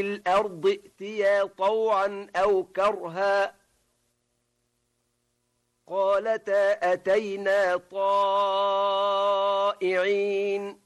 الأرض ائتيا طوعا أو كرها قالتا أتينا طائعين